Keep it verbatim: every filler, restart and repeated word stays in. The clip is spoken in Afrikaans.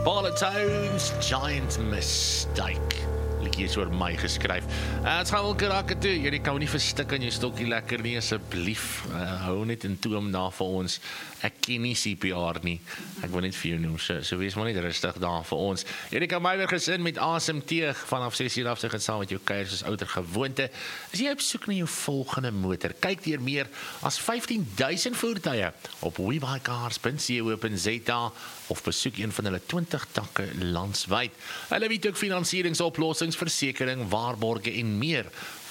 Balatones, Giant Mistake. Liedjie is oor my geskryf. Uh, het gaan wel karakke toe, jy kan nie verstik aan jou stokkie lekker nie, asseblief. Uh, hou net in toom na vir ons. Ek ken nie C P R nie. Ek wil net vir jou noem, so, so wees maar net rustig daar vir ons. Erika Meijer gesin met asemteug vanaf ses uur af, sy gaan saam met jou kuier soos ouer gewoonte. As jy op soek na jou volgende motor, kyk deur meer as vyftien duisend voertuie op webuycars punt co punt za of besoek een van hulle twintig takke landswyd. Hulle bied ook finansieringsoplossings, versekering, waarborge en meer.